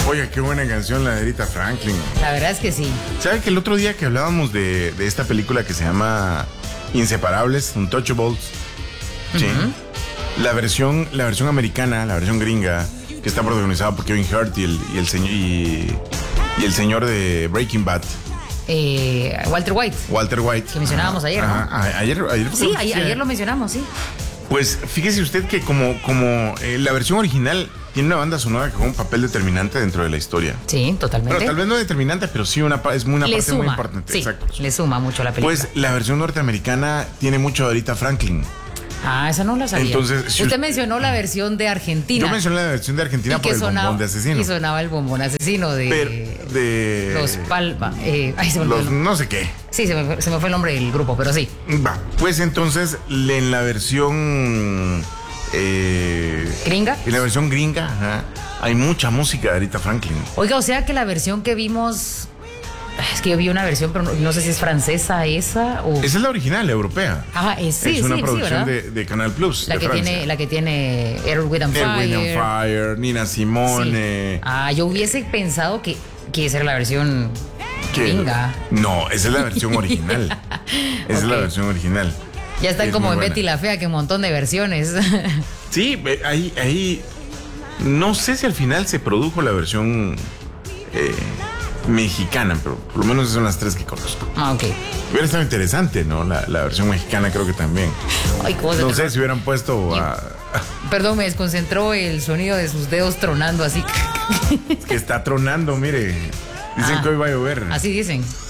Oye, qué buena canción la de Aretha Franklin. La verdad es que sí. ¿Sabe que el otro día que hablábamos de esta película que se llama Inseparables, Untouchables? Sí. La versión americana, la versión gringa, que está protagonizada por Kevin Hart y el señor de Breaking Bad. Walter White. Walter White. Que mencionábamos ayer, ¿no? Ayer Sí, ayer lo mencionamos, sí. Pues fíjese usted que como la versión original tiene una banda sonora que juega un papel determinante dentro de la historia. Sí, totalmente. Bueno, tal vez no determinante, pero sí una parte muy suma, importante. sí, Exacto. le suma mucho a la película. Pues la versión norteamericana tiene mucho de Aretha Franklin. Ah, esa no la sabía. Entonces, si usted mencionó la versión de Argentina. Yo mencioné la versión de Argentina por el bombón de asesino. Y sonaba el bombón asesino de los Palma. No sé qué. Sí, se me fue el nombre del grupo, pero sí. Va, pues entonces en la versión ¿gringa? En la versión gringa, hay mucha música de Aretha Franklin. Oiga, o sea que la versión que vimos... Es que yo vi una versión, pero no sé si es francesa esa o... Esa es la original, la europea. Sí, es una sí, producción sí, de Canal Plus. La que tiene Earth, Wind and Fire, Nina Simone. Sí. Yo hubiese pensado que esa era la versión gringa. No, esa es la versión original. Esa es la versión original. Ya está como en Betty la Fea, que un montón de versiones. Sí, ahí no sé si al final se produjo la versión mexicana, pero por lo menos esas son las tres que conozco. Ok. Hubiera estado interesante, ¿no? La versión mexicana creo que también. Ay, no sé si hubieran puesto Perdón, me desconcentró el sonido de sus dedos tronando así. Es que está tronando, mire. Dicen que hoy va a llover. Así dicen.